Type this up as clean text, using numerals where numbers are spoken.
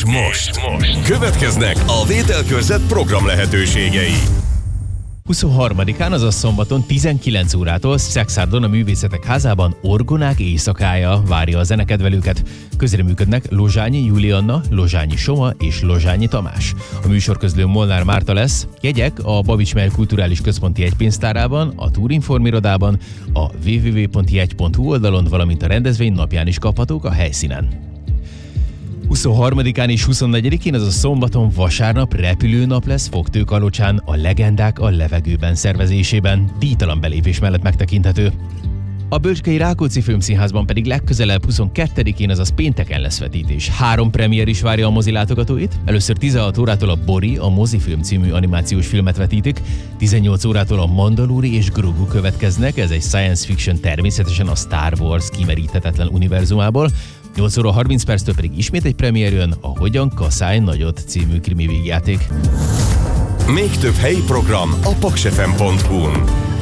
most következnek a Vételkörzet program lehetőségei. 23-án, azaz szombaton 19 órától Szexárdon a Művészetek Házában Orgonák éjszakája várja a zenekedvelőket. Közreműködnek Lozsányi Julianna, Lozsányi Soma és Lozsányi Tamás. A műsorközlő Molnár Márta lesz, jegyek a Babics Mell Kulturális Központi Jegypénztárában, a Tourinform irodában, a www.jegy.hu oldalon, valamint a rendezvény napján is kaphatók a helyszínen. 23-án és 24-én, azaz szombaton, vasárnap repülőnap lesz Fogtőkalocsán a Legendák a levegőben szervezésében, díjtalan belépés mellett megtekinthető. A Bölcskei Rákóczi Filmszínházban pedig legközelebb 22-én, azaz pénteken lesz vetítés. 3 premier is várja a mozilátogatóit. Először 16 órától a Bori, a mozifilm című animációs filmet vetítik, 18 órától a Mandalori és Grogu következnek, ez egy science fiction, természetesen a Star Wars kimeríthetetlen univerzumából. 8 óra 30 perctől pedig ismét egy premier jön, a Hogyan kaszálj nagyot című krimi végjáték. Még több helyi program a paksfm.hu-n.